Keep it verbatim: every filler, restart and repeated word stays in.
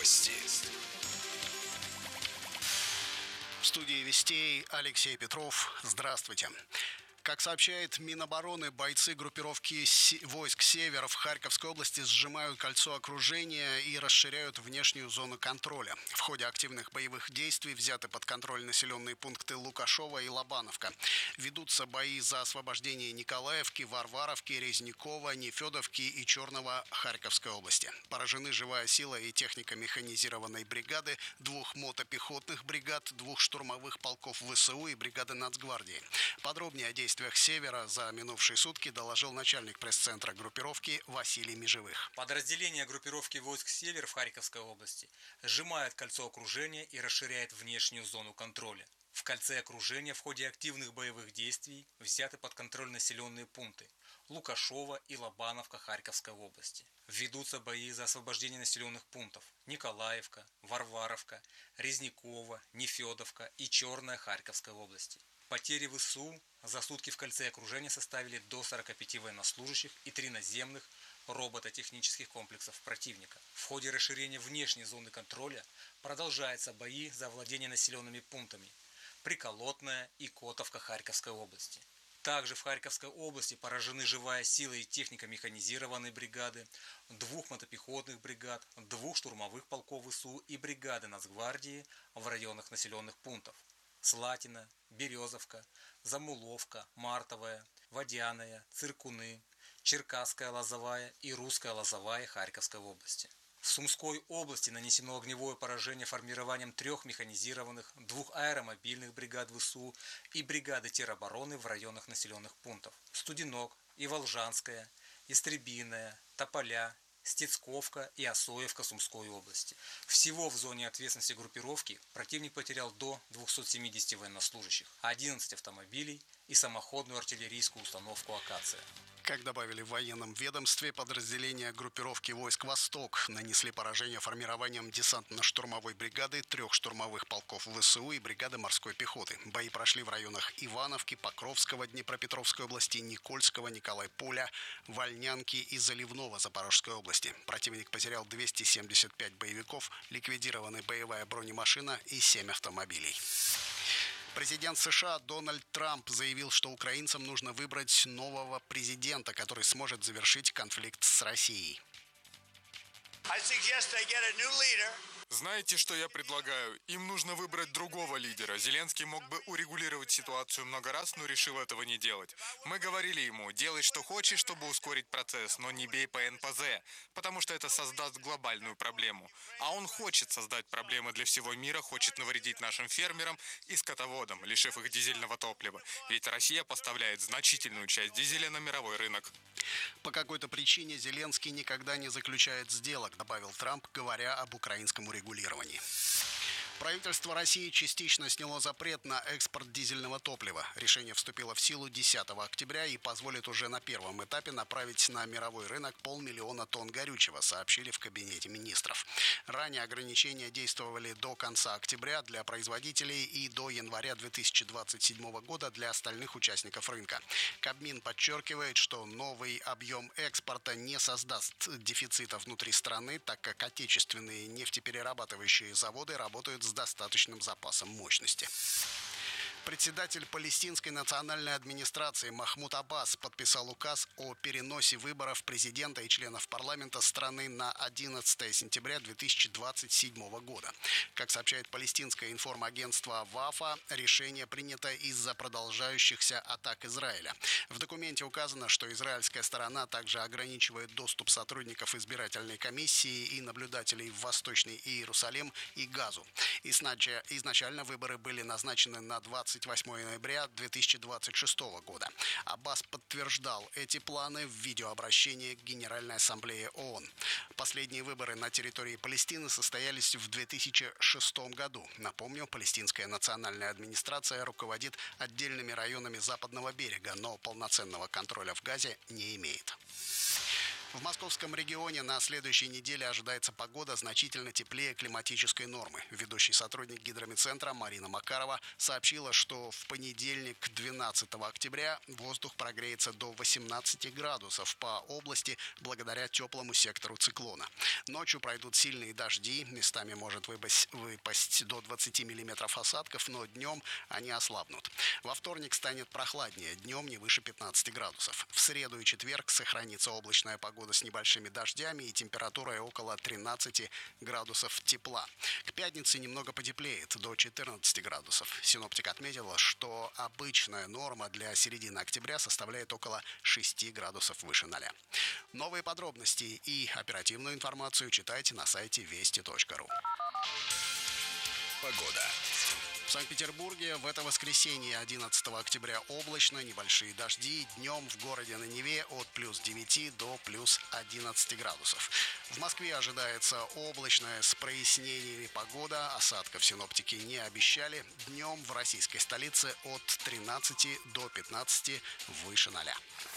Новости. В студии Вестей Алексей Петров. Здравствуйте. Как сообщает Минобороны, бойцы группировки войск «Север» в Харьковской области сжимают кольцо окружения и расширяют внешнюю зону контроля. В ходе активных боевых действий взяты под контроль населенные пункты Лукашова и Лобановка. Ведутся бои за освобождение Николаевки, Варваровки, Резнякова, Нефедовки и Черного Харьковской области. Поражены живая сила и техника механизированной бригады, двух мотопехотных бригад, двух штурмовых полков ВСУ и бригады Нацгвардии. Подробнее о действиях «Севера» за минувшие сутки доложил начальник пресс-центра группировки Василий Межевых. Подразделения группировки войск «Север» в Харьковской области сжимают кольцо окружения и расширяют внешнюю зону контроля. В кольце окружения в ходе активных боевых действий взяты под контроль населенные пункты Лукашова и Лобановка Харьковской области. Ведутся бои за освобождение населенных пунктов Николаевка, Варваровка, Резнякова, Нефедовка и Черная Харьковской области. Потери ВСУ за сутки в кольце окружения составили до сорока пяти военнослужащих и три наземных робототехнических комплексов противника. В ходе расширения внешней зоны контроля продолжаются бои за владение населенными пунктами Приколотная и Котовка Харьковской области. Также в Харьковской области поражены живая сила и техника механизированной бригады, двух мотопехотных бригад, двух штурмовых полков ВСУ и бригады Нацгвардии в районах населенных пунктов Слатина, Березовка, Замуловка, Мартовая, Водяная, Циркуны, Черкасская Лозовая и Русская Лозовая Харьковской области. В Сумской области нанесено огневое поражение формированием трех механизированных, двух аэромобильных бригад ВСУ и бригады теробороны в районах населенных пунктов Студенок и Волжанская, Истребиная, Тополя, Стецковка и Осоевка Сумской области. Всего в зоне ответственности группировки противник потерял до двухсот семидесяти военнослужащих, одиннадцать автомобилей и самоходную артиллерийскую установку «Акация». Как добавили в военном ведомстве, подразделения группировки войск «Восток» нанесли поражение формированием десантно-штурмовой бригады, трех штурмовых полков ВСУ и бригады морской пехоты. Бои прошли в районах Ивановки, Покровского, Днепропетровской области, Никольского, Николай-Поля, Вольнянки и Заливного Запорожской области. Противник потерял двести семьдесят пять боевиков, ликвидированы боевая бронемашина и семь автомобилей. Президент США Дональд Трамп заявил, что украинцам нужно выбрать нового президента, который сможет завершить конфликт с Россией. Знаете, что я предлагаю? Им нужно выбрать другого лидера. Зеленский мог бы урегулировать ситуацию много раз, но решил этого не делать. Мы говорили ему, делай что хочешь, чтобы ускорить процесс, но не бей по эн пэ зэ, потому что это создаст глобальную проблему. А он хочет создать проблемы для всего мира, хочет навредить нашим фермерам и скотоводам, лишив их дизельного топлива. Ведь Россия поставляет значительную часть дизеля на мировой рынок. По какой-то причине Зеленский никогда не заключает сделок, добавил Трамп, говоря об украинском урегулировании. Правительство России частично сняло запрет на экспорт дизельного топлива. Решение вступило в силу десятого октября и позволит уже на первом этапе направить на мировой рынок полмиллиона тонн горючего, сообщили в Кабинете министров. Ранее ограничения действовали до конца октября для производителей и до января две тысячи двадцать седьмого года для остальных участников рынка. Кабмин подчеркивает, что новый объем экспорта не создаст дефицита внутри страны, так как отечественные нефтеперерабатывающие заводы работают с достаточным запасом мощности. Председатель Палестинской национальной администрации Махмуд Аббас подписал указ о переносе выборов президента и членов парламента страны на одиннадцатое сентября две тысячи двадцать седьмого года. Как сообщает палестинское информагентство ВАФА, решение принято из-за продолжающихся атак Израиля. В документе указано, что израильская сторона также ограничивает доступ сотрудников избирательной комиссии и наблюдателей в Восточный Иерусалим и Газу. Изначально выборы были назначены на двадцать восьмое ноября две тысячи двадцать шестого года. Аббас подтверждал эти планы в видеообращении к Генеральной Ассамблее ООН. Последние выборы на территории Палестины состоялись в две тысячи шестом году. Напомню, палестинская национальная администрация руководит отдельными районами Западного берега, но полноценного контроля в Газе не имеет. В московском регионе на следующей неделе ожидается погода значительно теплее климатической нормы. Ведущий сотрудник гидромедцентра Марина Макарова сообщила, что в понедельник, двенадцатого октября, воздух прогреется до восемнадцати градусов по области благодаря теплому сектору циклона. Ночью пройдут сильные дожди, местами может выпасть, выпасть до двадцати миллиметров осадков, но днем они ослабнут. Во вторник станет прохладнее, днем не выше пятнадцати градусов. В среду и четверг сохранится облачная погода с небольшими дождями и температурой около тринадцати градусов тепла. К пятнице немного потеплеет, до четырнадцати градусов. Синоптик отметила, что обычная норма для середины октября составляет около шести градусов выше ноля. Новые подробности и оперативную информацию читайте на сайте вести точка ру. Погода. В Санкт-Петербурге в это воскресенье, одиннадцатого октября, облачно, небольшие дожди. Днем в городе на Неве от плюс девяти до плюс одиннадцати градусов. В Москве ожидается облачная с прояснениями погода. Осадков синоптики не обещали. Днем в российской столице от тринадцати до пятнадцати выше ноля.